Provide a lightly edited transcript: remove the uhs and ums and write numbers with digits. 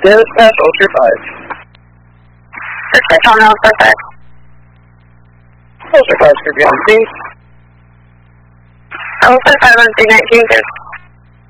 Dispatch Ultra 5. Dispatch on Ultra 5. Ultra 5 should be on scene. Ultra 5 on 319,